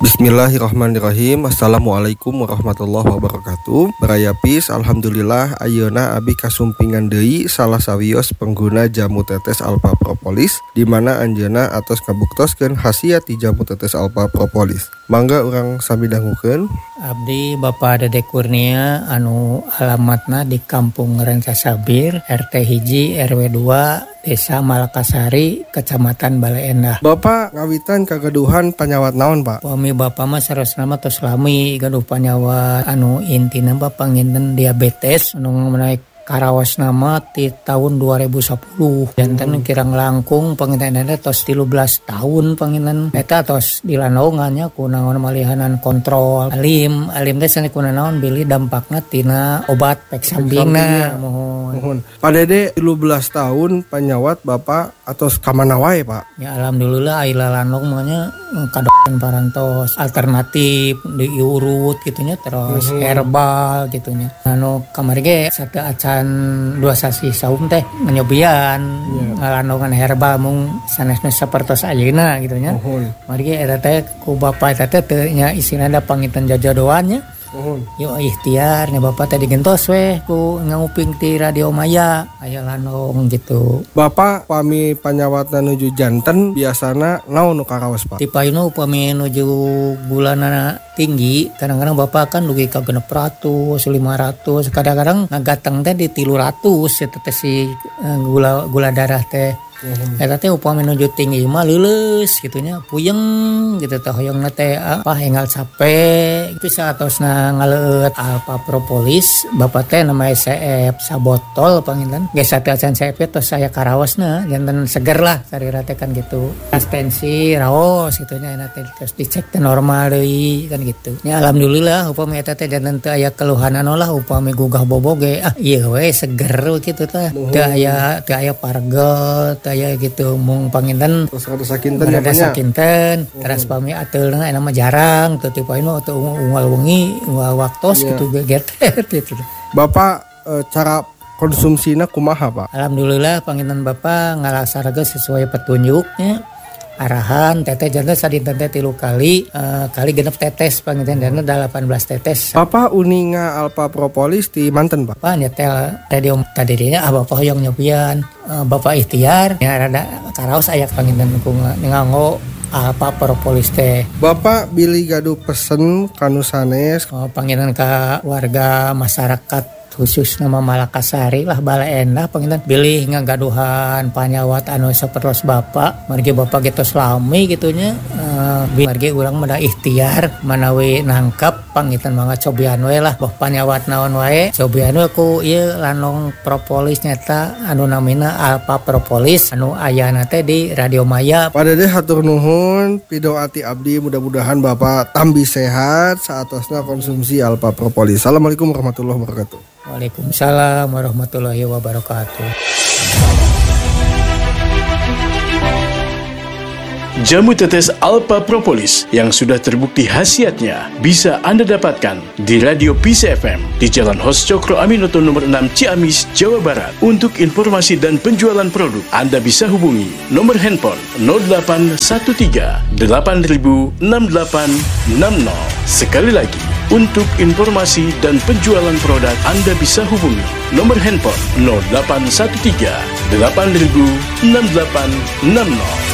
Bismillahirrahmanirrahim. Assalamualaikum warahmatullahi wabarakatuh. Barayapis, alhamdulillah ayeuna abi kasumpingan deui salah sawios pengguna jamu tetes alpha propolis di mana anjeunna atos kabuktoskeun khasiat ti jamu tetes alpha propolis. Mangga urang sami dangukeun. Abdi Bapak Dede Kurnia anu alamatna di Kampung Rancasabir, RT hiji RW 2 Desa Malakasari, Kecamatan Bale Endah. Bapak ngawitan kagaduhan panyawat naon, Pak? Pami Bapak mah sarosna tos lami gaduh panyawat anu intina Bapak nginten diabetes anu menaik karawas nama di tahun 2010 jantan kirang langkung pangintenana tos 13 tahun panginan eta tos dilanongannya kunaon malihanan kontrol alim teh sani kunaon bili dampakna tina obat pek sambingna mohon. Pak Dede 13 tahun panyawat Bapak atos kamana wae, Pak? Ya alhamdulillah aila lanong manya kadokan parantos alternatif diurut gitunya terus herbal gitunya. Anu kamari ge sate acan 2 sasi saum teh nyobian ngalanongan herbal mung sanesna sapertos ayeuna gitunya. Mari ge eta teh ku Bapak eta teh nya isina da pangitan jajadoannya. Yo ikhtiar nya Bapak teh digentos we ku nguping ti Radio Maya aya lanong gitu. Bapak pami panyawatna nuju janten biasana naon nu karaos, Pak? Tipainu upami nuju gulana tinggi kadang-kadang Bapak kan dugi ka 600 500 kadang-kadang ngagateng teh di 300 eta teh si gula darah teh. Eta teh upami nuju tinggi mah leuleus gitunya puyeng gitu teh hoyongna teh hengal capek itu saatosna ngaleut alpha propolis Bapak teh nama SCF sabotol panginten geus sateacan CF tos saya karawasna janten seger lah sarira teh kan gitu tensi raos gitunya eta teh terus dicek teh normal deui kan gitu nya alhamdulillah upami eta teh janten teu aya keluhanan lah upami gugah boboge ieu we seger kitu teh teu aya pargel ya gitu mung panginten terus ada sakinten terus pami ateulna eta mah jarang teu tipainu teu unggal wengi unggal waktos gitu geget gitu. Bapak cara konsumsina kumaha, Pak? Alhamdulillah panginten Bapak ngalaksanakeun sesuai petunjuknya arahan teteh jantan sadinten teh 3 kali genep tetes panginten dana 18 tetes. Bapak uninga alpha propolis di manten, Pak? Pak nyetel radio tadinya Bapak hoyong nyobian Bapak ikhtiar ya rada karaos aya panginten ku nganggo alpha propolis teh. Bapak bilih gaduh pesen kanu sanes panginten ka warga masyarakat khusus nama Malakasari lah Bale Endah panginten bilih ngagaduhan panyawat anu sapertos Bapak margi Bapak getos lami gitunya margi urang mah da ikhtiar manawi nangkap panginten mangga cobian we lah boh panyawat naon wae cobian we ku ieu lanong propolis nyata anu namina alpha propolis anu ayana teh di Radio Maya. Pak Dede hatur nuhun pidoati abdi mudah-mudahan Bapak tambi sehat saatosna konsumsi alpha propolis. Assalamualaikum warahmatullahi wabarakatuh. Waalaikumsalam warahmatullahi wabarakatuh. Jamu tetes alpha propolis yang sudah terbukti khasiatnya bisa Anda dapatkan di Radio Peace FM di Jalan Hos Cokro Aminoto nomor 6 Ciamis, Jawa Barat. Untuk informasi dan penjualan produk Anda bisa hubungi nomor handphone 0813 8000 6860. Sekali lagi, untuk informasi dan penjualan produk Anda bisa hubungi nomor handphone 0813 8000 6860.